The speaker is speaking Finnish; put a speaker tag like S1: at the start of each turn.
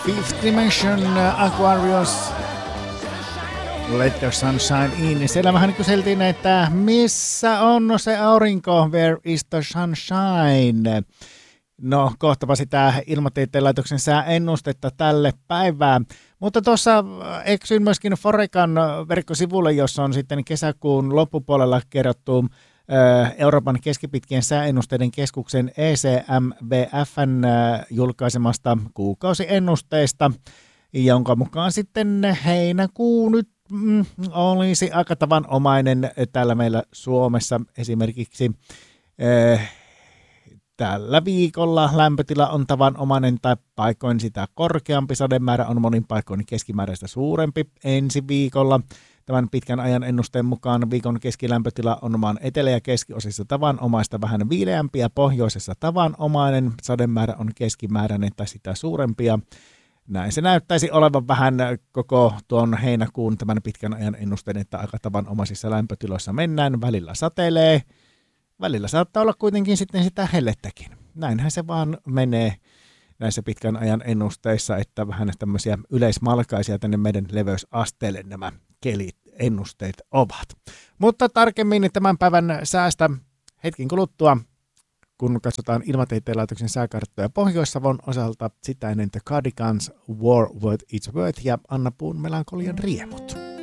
S1: Fifth Dimension, Aquarius, Let the Sunshine In. Siellä vähän kyseltiin, että missä on se aurinko, Where is the sunshine? No, kohtapa sitä Ilmatieteen laitoksen sääennustetta tälle päivään. Mutta tuossa eksyin myöskin Forecan verkkosivulle, jossa on sitten kesäkuun loppupuolella kerrottu Euroopan keskipitkien sääennusteiden keskuksen ECMWF:n julkaisemasta kuukausiennusteesta, jonka mukaan sitten heinäkuu nyt olisi aika tavanomainen täällä meillä Suomessa esimerkiksi. Tällä viikolla lämpötila on tavanomainen tai paikoin sitä korkeampi, sademäärä on monin paikoin keskimääräistä suurempi ensi viikolla. Tämän pitkän ajan ennusteen mukaan viikon keskilämpötila on maan etelä- ja keskiosissa tavanomaista vähän viileämpi ja pohjoisessa tavanomainen. Sademäärä on keskimääräinen tai sitä suurempia. Näin se näyttäisi olevan vähän koko tuon heinäkuun tämän pitkän ajan ennusteen, että aika tavanomaisissa lämpötiloissa mennään. Välillä satelee, välillä saattaa olla kuitenkin sitten sitä hellettäkin. Näinhän se vaan menee näissä pitkän ajan ennusteissa, että vähän tämmöisiä yleismalkaisia tänne meidän leveysasteelle nämä kelit, ennusteet ovat. Mutta tarkemmin tämän päivän säästä hetken kuluttua, kun katsotaan Ilmatieteen laitoksen sääkarttoja Pohjois-Savon osalta, sitä ennen The Cardigans, War Worth It's Worth ja Anna Puun melankolian riemut.